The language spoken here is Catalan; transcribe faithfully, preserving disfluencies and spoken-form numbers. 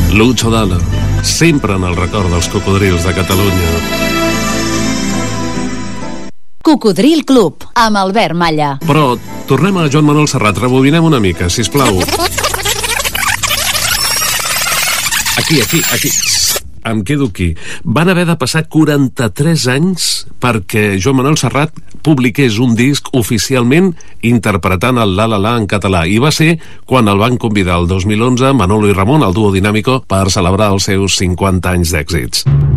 Lucho Dalla, sempre en el record dels cocodrils de Catalunya. Cocodril Club, amb Albert Malla. Però tornem a Joan Manuel Serrat, rebobinem una mica, sisplau. Aquí, aquí, aquí. Em quedo aquí. Van haver de passar quaranta-tres anys perquè Joan Manuel Serrat publiqués un disc oficialment interpretant el La La La en català, i va ser quan el van convidar el dos mil onze Manolo i Ramon, el dúo Dinámico, per celebrar els seus cinquanta anys d'èxits.